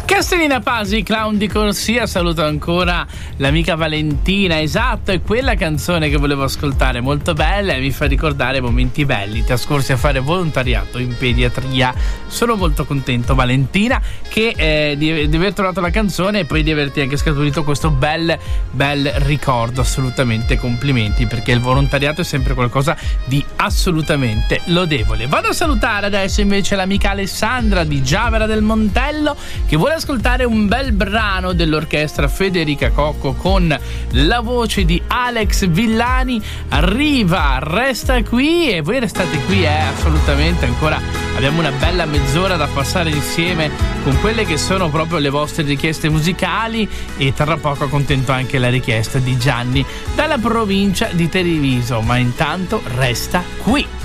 Castellina Pasi, clown di corsia, saluto ancora l'amica Valentina. Esatto, è quella canzone che volevo ascoltare, molto bella e mi fa ricordare momenti belli trascorsi a fare volontariato in pediatria. Sono molto contento, Valentina, che di aver trovato la canzone e poi di averti anche scaturito questo bel ricordo. Assolutamente complimenti, perché il volontariato è sempre qualcosa di assolutamente lodevole. Vado a salutare adesso invece l'amica Alessandra di Giavera del Montello, che vuole ascoltare un bel brano dell'orchestra Federica Cocco con la voce di Alex Villani. Arriva, resta qui, e voi restate qui, assolutamente. Ancora abbiamo una bella mezz'ora da passare insieme con quelle che sono proprio le vostre richieste musicali, e tra poco accontento anche la richiesta di Gianni dalla provincia di Treviso. Ma intanto resta qui.